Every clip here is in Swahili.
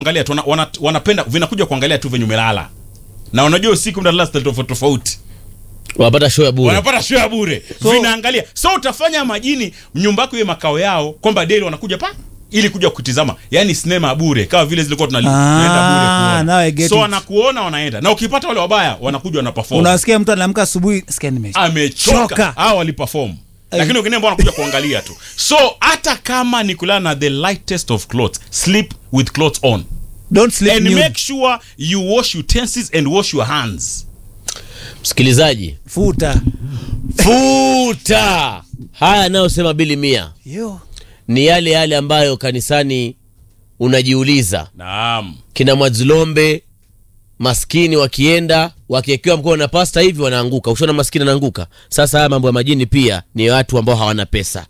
angalia tu wanapenda vinakuja kuangalia tu venye umelala. Na unajua usiku mnalala tofauti. Wanapata show ya bure. So, vinaangalia. So utafanya majini nyumba yako iwe makao yao kwamba daily wanakuja ili kuja kutizama. Yaani sinema bure kama vile zilikuwa tunaenda bure. So wanakuona wanaenda. Na ukipata wale wabaya wanakuja wanaperform. Unasikia mtu anaamka asubuhi scan amechoka. Hao waliperform. Lakini wengine ambao wanakuja kuangalia tu. So hata kama ni kulala na the lightest of clothes, sleep with clothes on. Don't sleep and nude. Make sure you wash utensils and wash your hands. Msikilizaji, futa. Haya nao sema Bili Mia. Ni yale ambayo kanisani unajiuliza. Naam. Kina Mwazilombe maskini wakiwekewa mkono na pasta hivi wanaanguka. Ushona maskini anaanguka. Sasa haya mambo ya majini pia ni watu ambao hawana pesa.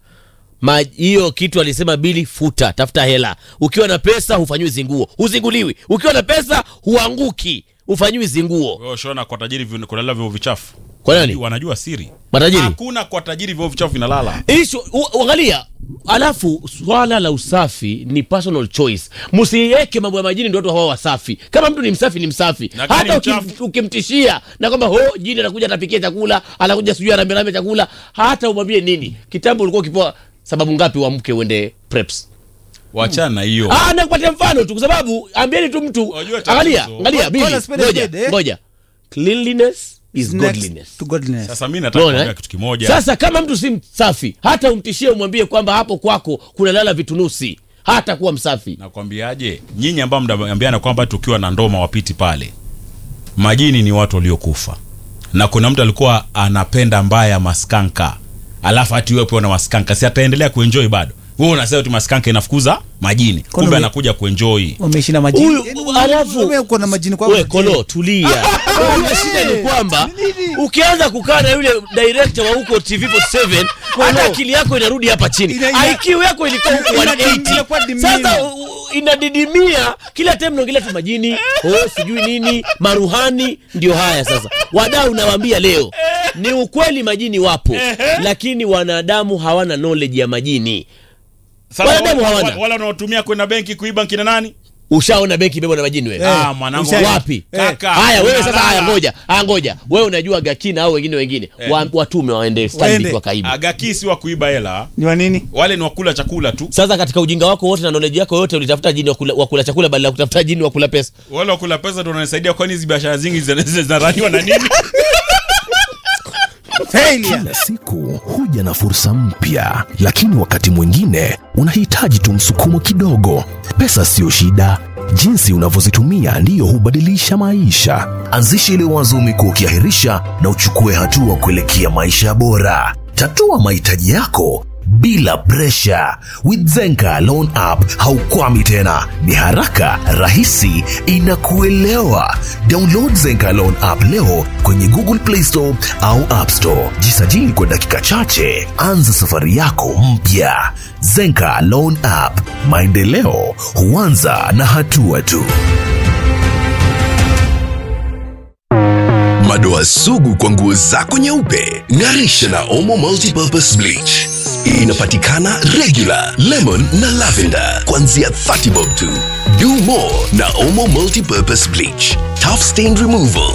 Hiyo kitu alisema Bili, futa, tafuta hela. Ukiwa na pesa hufanywi zinguo, huzinguliwi. Ukiwa na pesa huanguki, hufanywi zinguo. Wewe ushona kwa tajiri kunalala vyo vichafu. Kwa nani? Wanajua siri. Matajiri. Hakuna kwa tajiri vyo vichafu vinalala. Angalia, alafu swala la usafi ni personal choice. Msiweke mambo ya majini ndio watu hawa wasafi. Kama mtu ni msafi. Hata ukimtishia na kwamba jini anakuja atapikia chakula, anakuja sijui anambe chakula, hata umwambie nini. Kitambo ulikuwa ukipoa sababu ngapi uamke uende preps? Wachana hiyo. Nakupatia mfano tu kwa sababu ambieni tu mtu. Angalia Bili. Ngoja. Cleanliness is godliness. To godliness. Sasa mimi nataka kuongea kitu kimoja. Sasa kama mtu si msafi, hata umtishie umwambie kwamba hapo kwako kuna lala vitunusi, hata kuwa msafi. Nakwambiaje? Nyinyi ambao mnaambiana kwamba tukiwa na ndoma wapiti pale. Majini ni watu waliokufa. Na kuna mtu alikuwa anapenda mbaya maskanka. Alafu ati wewe pia na maskanka, si ataendelea kuenjoy bado. Wewe unasema tu maskanka inafukuza majini. Kumbe anakuja kuenjoy. Wameishi na majini. Alafu wewe uko na majini kwako. Wewe Kolo tulia. Shida ni kwamba ukianza kukaa na yule director wa huko TV47, hata akili yako inarudi hapa chini. IQ yako ilikuwa huko 180. Sasa inadidimia kila time unaongelea tu majini, sijui nini, maruhani ndio haya sasa. Wadau nawaambia leo, ni ukweli majini wapo, lakini wanadamu hawana knowledge ya majini. Wanadamu hawana. Wala wanaotumia kwenda benki kuiba kina nani? Ushaona benki bebo na majini wewe? Mwanangu wapi? Kaka. Haya wewe sasa ngoja. Wewe unajua Gakina au wengine watume waende stand kwa kaiba. Gaki si wa kuiba hela. Ni wa nini? Wale ni wakula chakula tu. Sasa katika ujinga wako wote na knowledge yako yote ulitafuta jini wa kula chakula badala ya kutafuta jini wa kula pesa. Wale wakula pesa ndio wananisaidia kwani hizo biashara zingi zinaraniwa na nini? Kila siku huja na fursa mpya, lakini wakati mwingine unahitaji tu msukumo kidogo. Pesa sio shida, jinsi unavyozitumia ndiyo hubadilisha maisha. Anzisha ile wazo umekuwa ukiahirisha na uchukue hatua kuelekea maisha bora. Tatua mahitaji yako bila pressure. With Zenka Loan App haukwami tena. Ni haraka, rahisi, inakuelewa. Download Zenka Loan App leo kwenye Google Play Store au App Store. Jisajili kwa dakika chache, anza safari yako mpya. Zenka Loan App, maendeleo huanza na hatua tu. Madoa sugu kwa nguo zako nyeupe, ng'arisha na Omo Multipurpose Bleach. Inapatikana regular, lemon na lavender kuanzia 30 bob tu. Do more na Omo Multipurpose Bleach. Tough stain removal,